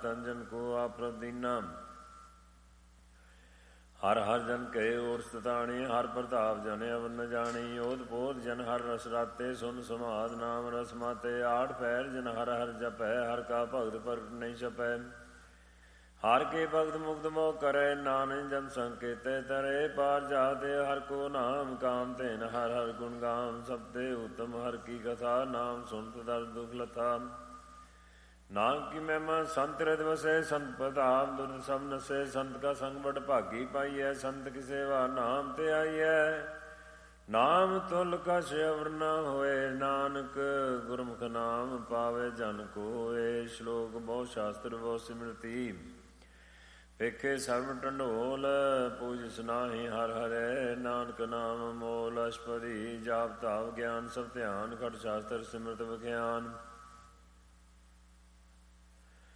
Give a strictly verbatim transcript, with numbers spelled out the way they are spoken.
ਤਨ ਜਨ ਕੋ ਆਪਰਤ ਦੀਨਾ। ਹਰ ਹਰ ਜਨ ਕਹੇ ਔਰ ਸਤਾਣੀ, ਹਰ ਪ੍ਰਤਾਪ ਜਨ ਅਵਰ ਨ ਜਾਣੀ। ਓਧ ਪੋਧ ਜਨ ਹਰ ਰਸ ਰਾਤੇ, ਸੁਨ ਸਮਾਧ ਨਾਮ ਰਸ ਮਾਤੇ। ਆਠ ਪੈਰ ਜਨ ਹਰ ਹਰ ਜਪੈ, ਹਰ ਕਾ ਭਗਤ ਪ੍ਰਗਟ ਨਹੀਂ ਛਪੈ। ਹਰ ਕੇ ਭਗਤ ਮੁਕਤ ਮੋਹ ਕਰੈ, ਨਾਨਕ ਜਨ ਸੰਕੇਤੇ ਤਰੇ। ਪਾਰ ਜਾਤੇ ਹਰ ਕੋ ਨਾਮ, ਕਾਮ ਤੇਨ ਹਰ ਹਰ ਗੁਣ ਗਾਮ। ਸਭ ਤੇ ਉਤਮ ਹਰ ਕੀ ਕਥਾ, ਨਾਮ ਸੁਨਤ ਦਰਦ ਦੁਖ ਲਥਾ। ਨਾਨਕ ਕੀ ਮਹਿਮਾ ਸੰਤ ਹਿਰਦ ਵਸੈ, ਸੰਤ ਪ੍ਰਤਾਪ ਦੁਰਦ ਸਭ ਨਸੈ। ਸੰਤ ਕਾ ਸੰਗ ਬੜ ਭਾਗੀ ਪਾਈਐ, ਸੰਤ ਕੀ ਸੇਵਾ ਨਾਮ ਤੇ ਆਈਐ। ਨਾਮ ਤੁਲ ਕਛ ਅਵਰ ਨ ਹੋਏ, ਨਾਨਕ ਗੁਰਮੁਖ ਨਾਮ ਪਾਵੇ ਜਨ ਕੋਇ। ਸ਼ਲੋਕ ਬਹੁ ਸ਼ਾਸਤਰ ਬਹੁ ਸਿਮਰਤੀ, ਵੇਖੇ ਸਰਬ ਢੰਡੋਲ। ਪੂਜ ਸੁਨਾਹੀ ਹਰ ਹਰੈ, ਨਾਨਕ ਨਾਮ ਮੋਲ। ਅਸ਼ਪਦੀ ਜਾਪ ਤਾਪ ਗਿਆਨ ਸਭ ਧਿਆਨ, ਖਟ ਸ਼ਾਸਤਰ ਸਿਮਰਤ ਵਿਖਿਆਨ।